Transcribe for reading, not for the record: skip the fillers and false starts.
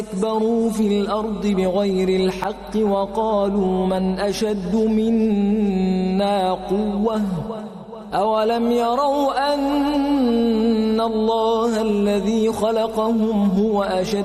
اسْتَكْبَرُوا فِي الْأَرْضِ بِغَيْرِ الْحَقِّ وَقَالُوا مَنْ أَشَدُّ مِنَّا قُوَّةً أَوَلَمْ يَرَوْا أَنَّ اللَّهَ الَّذِي خَلَقَهُمْ هُوَ أَشَدُّ